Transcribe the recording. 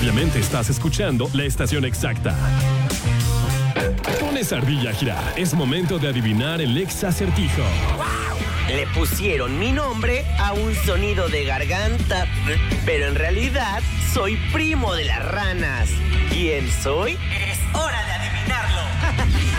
Simplemente estás escuchando la estación exacta. Pon esa ardilla a girar. Es momento de adivinar el ex acertijo. Le pusieron mi nombre a un sonido de garganta, pero en realidad soy primo de las ranas. ¿Quién soy? Es hora de adivinarlo.